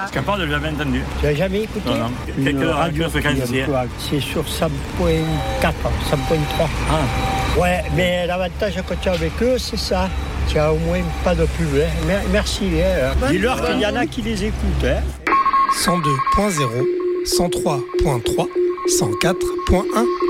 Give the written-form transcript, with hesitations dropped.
Capable de le jamais entendu. Tu l'as jamais écouté? Non. Quelle fréquence c'est? C'est sur 100.4, 100.3. Ah. Ouais, mais l'avantage quand tu es avec eux, c'est ça. Tu as au moins pas de pub. Hein. Merci. Hein. Dis-leur qu'il y en a qui les écoutent. Hein. 102.0, 103.3, 104.1.